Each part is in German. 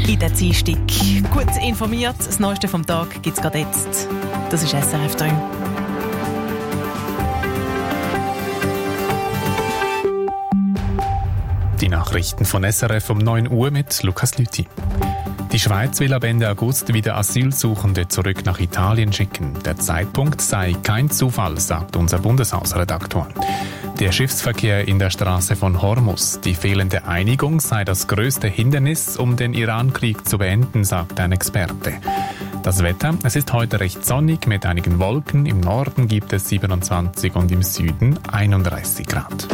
In der Dienstag. Gut informiert, das Neueste vom Tag gibt es gerade jetzt. Das ist SRF 3. Die Nachrichten von SRF um 9 Uhr mit Lukas Lüthi. Die Schweiz will ab Ende August wieder Asylsuchende zurück nach Italien schicken. Der Zeitpunkt sei kein Zufall, sagt unser Bundeshausredaktor. Der Schiffsverkehr in der Straße von Hormuz. Die fehlende Einigung sei das größte Hindernis, um den Iran-Krieg zu beenden, sagt ein Experte. Das Wetter, es ist heute recht sonnig mit einigen Wolken. Im Norden gibt es 27 und im Süden 31 Grad.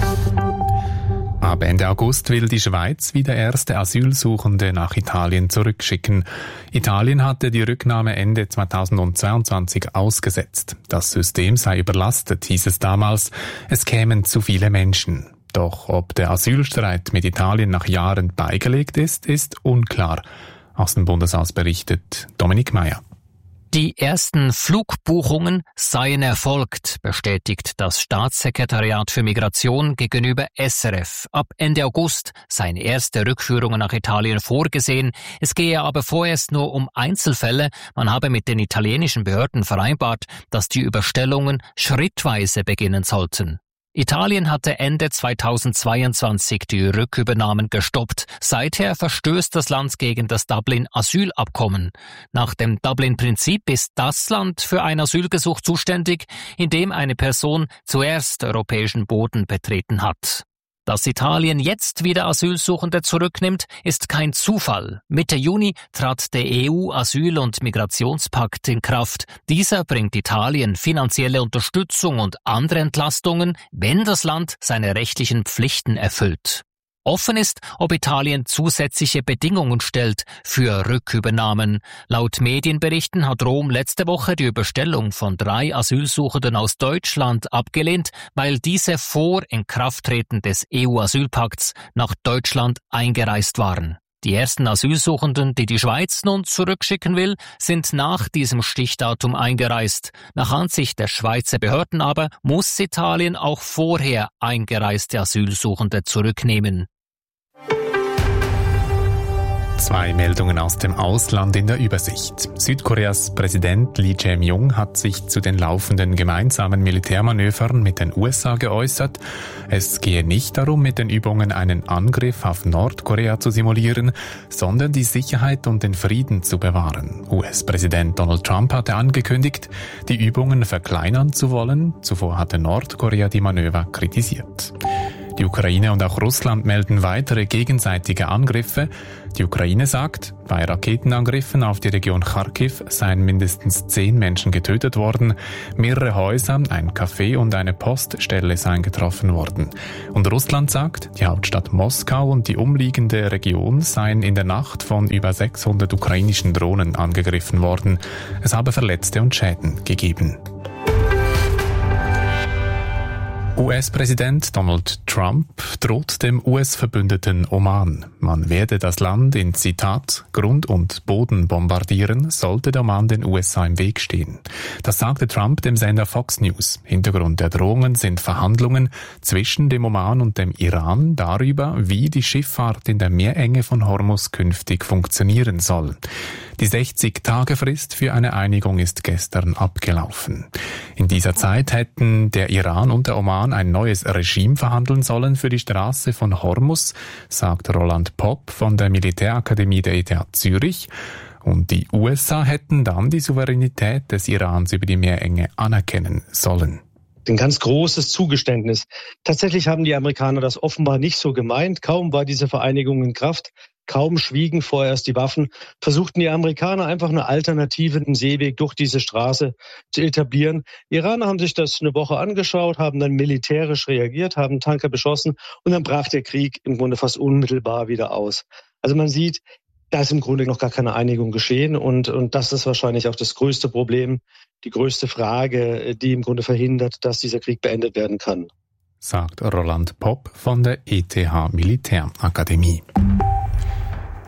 Ab Ende August will die Schweiz wieder erste Asylsuchende nach Italien zurückschicken. Italien hatte die Rücknahme Ende 2022 ausgesetzt. Das System sei überlastet, hieß es damals. Es kämen zu viele Menschen. Doch ob der Asylstreit mit Italien nach Jahren beigelegt ist, ist unklar. Aus dem Bundeshaus berichtet Dominik Meyer. Die ersten Flugbuchungen seien erfolgt, bestätigt das Staatssekretariat für Migration gegenüber SRF. Ab Ende August seien erste Rückführungen nach Italien vorgesehen. Es gehe aber vorerst nur um Einzelfälle. Man habe mit den italienischen Behörden vereinbart, dass die Überstellungen schrittweise beginnen sollten. Italien hatte Ende 2022 die Rückübernahmen gestoppt. Seither verstößt das Land gegen das Dublin-Asylabkommen. Nach dem Dublin-Prinzip ist das Land für ein Asylgesuch zuständig, in dem eine Person zuerst europäischen Boden betreten hat. Dass Italien jetzt wieder Asylsuchende zurücknimmt, ist kein Zufall. Mitte Juni trat der EU-Asyl- und Migrationspakt in Kraft. Dieser bringt Italien finanzielle Unterstützung und andere Entlastungen, wenn das Land seine rechtlichen Pflichten erfüllt. Offen ist, ob Italien zusätzliche Bedingungen stellt für Rückübernahmen. Laut Medienberichten hat Rom letzte Woche die Überstellung von 3 Asylsuchenden aus Deutschland abgelehnt, weil diese vor Inkrafttreten des EU-Asylpakts nach Deutschland eingereist waren. Die ersten Asylsuchenden, die die Schweiz nun zurückschicken will, sind nach diesem Stichdatum eingereist. Nach Ansicht der Schweizer Behörden aber muss Italien auch vorher eingereiste Asylsuchende zurücknehmen. 2 Meldungen aus dem Ausland in der Übersicht. Südkoreas Präsident Lee Jae-myung hat sich zu den laufenden gemeinsamen Militärmanövern mit den USA geäußert. Es gehe nicht darum, mit den Übungen einen Angriff auf Nordkorea zu simulieren, sondern die Sicherheit und den Frieden zu bewahren. US-Präsident Donald Trump hatte angekündigt, die Übungen verkleinern zu wollen. Zuvor hatte Nordkorea die Manöver kritisiert. Die Ukraine und auch Russland melden weitere gegenseitige Angriffe. Die Ukraine sagt, bei Raketenangriffen auf die Region Kharkiv seien mindestens 10 Menschen getötet worden. Mehrere Häuser, ein Café und eine Poststelle seien getroffen worden. Und Russland sagt, die Hauptstadt Moskau und die umliegende Region seien in der Nacht von über 600 ukrainischen Drohnen angegriffen worden. Es habe Verletzte und Schäden gegeben. US-Präsident Donald Trump droht dem US-Verbündeten Oman. Man werde das Land in, Zitat, Grund und Boden bombardieren, sollte der Oman den USA im Weg stehen. Das sagte Trump dem Sender Fox News. Hintergrund der Drohungen sind Verhandlungen zwischen dem Oman und dem Iran darüber, wie die Schifffahrt in der Meerenge von Hormuz künftig funktionieren soll. Die 60-Tage-Frist für eine Einigung ist gestern abgelaufen. In dieser Zeit hätten der Iran und der Oman ein neues Regime verhandeln sollen für die Straße von Hormuz, sagt Roland Popp von der Militärakademie der ETH Zürich. Und die USA hätten dann die Souveränität des Irans über die Meerenge anerkennen sollen. Ein ganz großes Zugeständnis. Tatsächlich haben die Amerikaner das offenbar nicht so gemeint. Kaum war diese Vereinigung in Kraft, kaum schwiegen vorerst die Waffen, versuchten die Amerikaner einfach eine Alternative, einen Seeweg durch diese Straße zu etablieren. Die Iraner haben sich das eine Woche angeschaut, haben dann militärisch reagiert, haben Tanker beschossen und dann brach der Krieg im Grunde fast unmittelbar wieder aus. Also man sieht, da ist im Grunde noch gar keine Einigung geschehen und das ist wahrscheinlich auch das größte Problem, die größte Frage, die im Grunde verhindert, dass dieser Krieg beendet werden kann. Sagt Roland Popp von der ETH Militärakademie.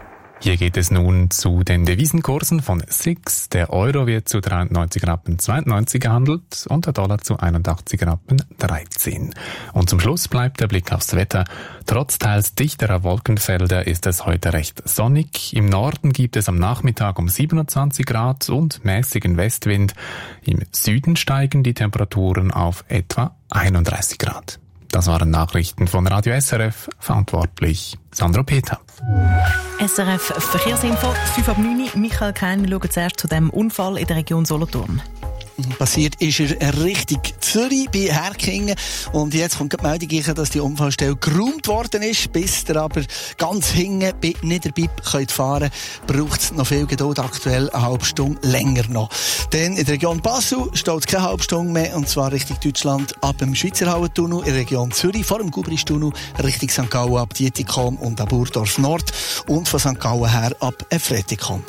Hier geht es nun zu den Devisenkursen von SIX. Der Euro wird zu 93,92 Rappen gehandelt und der Dollar zu 81,13 Rappen. Und zum Schluss bleibt der Blick aufs Wetter. Trotz teils dichterer Wolkenfelder ist es heute recht sonnig. Im Norden gibt es am Nachmittag um 27 Grad und mäßigen Westwind. Im Süden steigen die Temperaturen auf etwa 31 Grad. Das waren Nachrichten von Radio SRF, verantwortlich Sandro Peter. SRF Verkehrsinfo, 5:09. Michael Kein, wir schauen zuerst zu dem Unfall in der Region Solothurn. Passiert ist er Richtung Zürich bei Herkingen. Und jetzt kommt die Meldung, dass die Unfallstelle geräumt worden ist. Bis ihr aber ganz hinten bei Niederbipp könnt fahren, braucht es noch viel Geduld. Aktuell eine halbe Stunde länger noch. Dann in der Region Basel steht es keine halbe Stunde mehr. Und zwar Richtung Deutschland ab dem Schweizerhallentunnel. In der Region Zürich vor dem Gubristunnel Richtung St. Gallen ab Dietikon und ab Burdorf Nord. Und von St. Gallen her ab Fretikon.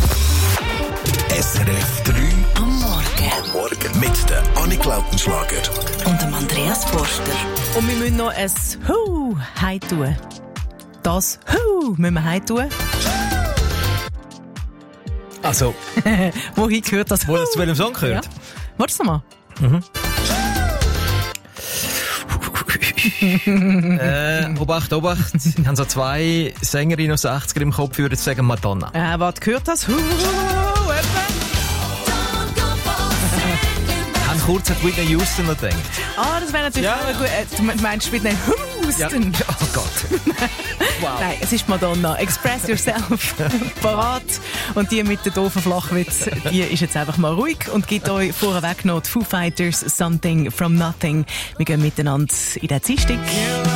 SRF 3 am Morgen mit der Annik Lautenschlager und dem Andreas Forster. Und wir müssen noch ein Hu heim tun. Das Hu müssen wir heim tun. Also, wohin gehört das? Wo das zu welchem Song gehört? Ja. Warte mal. Obacht. Ich habe so zwei Sängerinnen aus den 80er im Kopf, würde ich sagen Madonna. Was gehört das? Ich habe kurz an Whitney Houston noch gedacht. Das wäre natürlich auch gut. Du meinst Whitney Houston? Ja. Oh Gott. Wow. Nein, es ist Madonna. Express yourself. Parat. Und die mit den doofen Flachwitz, die ist jetzt einfach mal ruhig und gibt euch vorweg noch die Foo Fighters Something from Nothing. Wir gehen miteinander in den Dienstag.